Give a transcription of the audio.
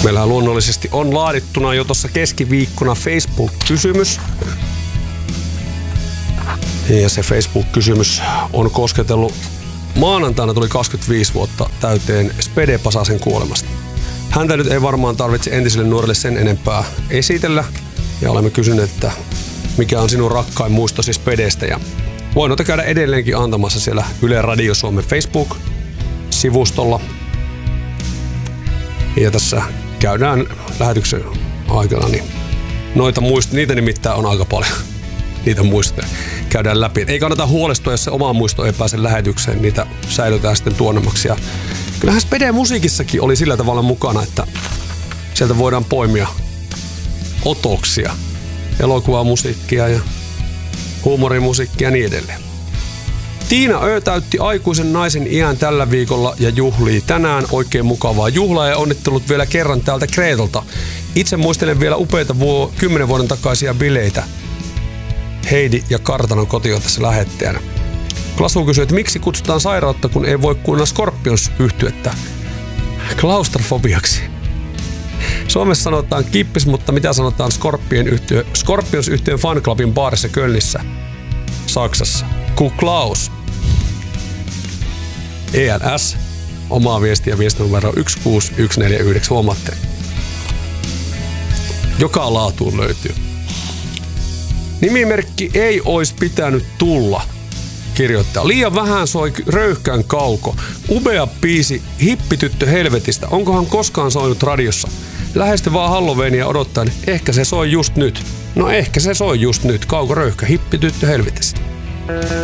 Meillähän luonnollisesti on laadittuna jo tuossa keskiviikkona Facebook-kysymys. Ja se Facebook-kysymys on kosketellut maanantaina tuli 25 vuotta täyteen Spede Pasasen kuolemasta. Häntä nyt ei varmaan tarvitse entiselle nuorelle sen enempää esitellä. Ja olemme kysyneet, että mikä on sinun rakkain muistosi Spedestä. Ja voin noita käydä edelleenkin antamassa siellä Yle Radio Suomen Facebook-sivustolla. Ja tässä käydään lähetyksen aikana, niin niitä nimittäin on aika paljon. Niitä muistoja käydään läpi. Ei kannata huolestua, jos se oma muisto ei pääse lähetykseen. Niitä säilytään sitten tuonnemmaksi. Ja kyllähän Spede-musiikissakin oli sillä tavalla mukana, että sieltä voidaan poimia otoksia. Elokuvamusiikkia ja huumorimusiikkia ja niin edelleen. Tiina Ö täytti aikuisen naisen iän tällä viikolla ja juhlii tänään. Oikein mukavaa juhlaa ja onnittelut vielä kerran täältä Kreetolta. Itse muistelen vielä upeita 10 vuoden takaisia bileitä. Heidi ja Kartanon koti on tässä lähettäjänä. Klasu kysyy, että miksi kutsutaan sairautta, kun ei voi kuunnella Scorpions-yhtyettä klaustrofobiaksi. Suomessa sanotaan kippis, mutta mitä sanotaan Scorpions-yhtyeen fanclubin baarissa Kölnissä, Saksassa? Klaus. ELS. Omaa viestiä viestinumero 16149. Huomaatte. Joka laatuun löytyy. Nimimerkki ei ois pitänyt tulla, kirjoittaa. Liian vähän soi röyhkään kauko. Upea biisi Hippityttö helvetistä. Onkohan koskaan soinut radiossa? Lähesty vaan Halloweenia odottaen. Ehkä se soi just nyt. No ehkä se soi just nyt. Kauko röyhkä Hippityttö helvetistä.